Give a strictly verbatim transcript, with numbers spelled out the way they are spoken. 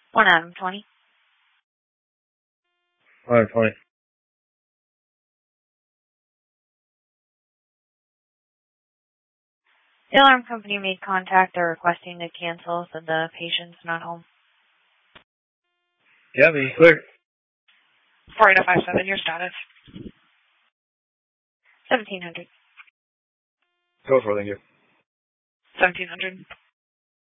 one Adam twenty. one twenty. The alarm company made contact. They're requesting to cancel, so the patient's not home. Yeah, be clear. four eight zero five seven, your status. seventeen hundred. Go for it, thank you. seventeen hundred.